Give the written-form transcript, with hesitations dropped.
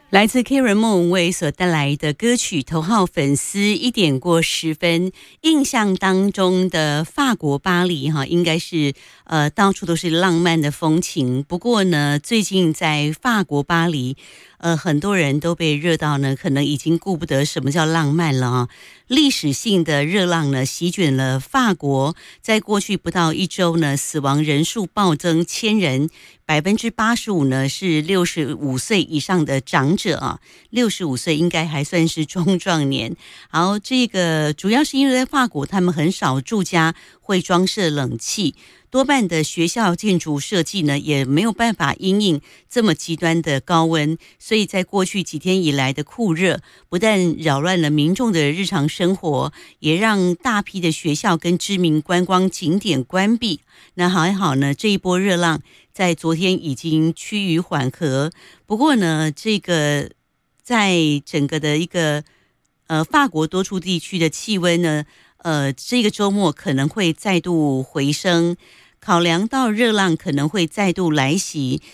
来自 Karen 莫文蔚所带来的歌曲，头号粉丝1点过10分。印象当中的法国巴黎哈，应该是到处都是浪漫的风情。不过呢，最近在法国巴黎，很多人都被热到呢，可能已经顾不得什么叫浪漫了啊。历史性的热浪呢，席卷了法国，在过去不到1周呢，死亡人数暴增1000人，85%呢是65岁以上的长者啊，65岁应该还算是中壮年。好，这个主要是因为在法国，他们很少住家会装设冷气。多半的学校建筑设计呢，也没有办法因应这么极端的高温，所以在过去几天以来的酷热，不但扰乱了民众的日常生活，也让大批的学校跟知名观光景点关闭。那还好呢，这一波热浪在昨天已经趋于缓和。不过呢，这个在整个的一个法国多处地区的气温呢，这个周末可能会再度回升。考量到热浪可能会再度来袭，